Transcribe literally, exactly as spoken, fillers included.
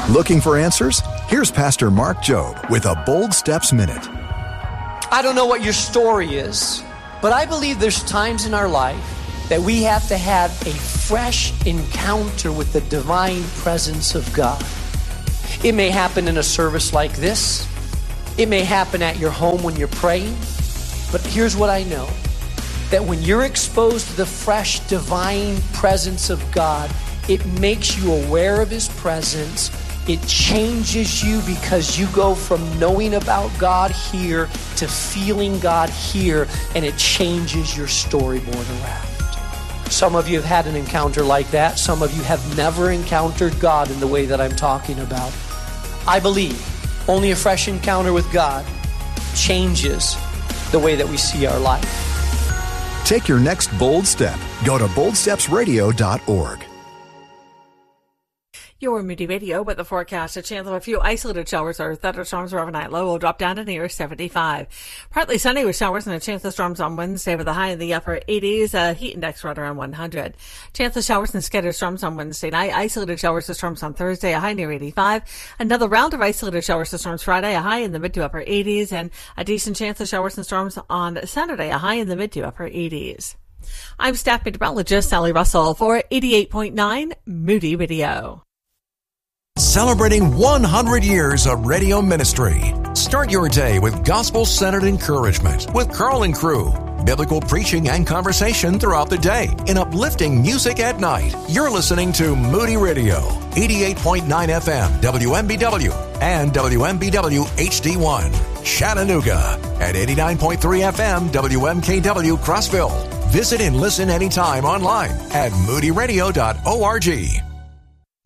Looking for answers? Here's Pastor Mark Jobe with a Bold Steps Minute. I don't know what your story is, but I believe there's times in our life that we have to have a fresh encounter with the divine presence of God. It may happen in a service like this. It may happen at your home when you're praying. But here's what I know, that when you're exposed to the fresh divine presence of God, it makes you aware of His presence. It changes you because you go from knowing about God here to feeling God here, and it changes your storyboard around. Some of you have had an encounter like that. Some of you have never encountered God in the way that I'm talking about. I believe only a fresh encounter with God changes the way that we see our life. Take your next bold step. Go to bold steps radio dot org. Your Moody Radio with the forecast. A chance of a few isolated showers or thunderstorms overnight. Low will drop down to near seventy-five. Partly sunny with showers and a chance of storms on Wednesday with a high in the upper eighties. A heat index right around one hundred. Chance of showers and scattered storms on Wednesday night. Isolated showers and storms on Thursday. A high near eighty-five. Another round of isolated showers and storms Friday. A high in the mid to upper eighties. And a decent chance of showers and storms on Saturday. A high in the mid to upper eighties. I'm staff meteorologist Sally Russell for eighty-eight point nine Moody Radio. Celebrating one hundred years of radio ministry. Start your day with gospel-centered encouragement with Carl and crew. Biblical preaching and conversation throughout the day and uplifting music at night. You're listening to Moody Radio, eighty-eight point nine F M, W M B W, and W M B W H D one, Chattanooga, at eighty-nine point three F M, W M K W, Crossville. Visit and listen anytime online at moody radio dot org.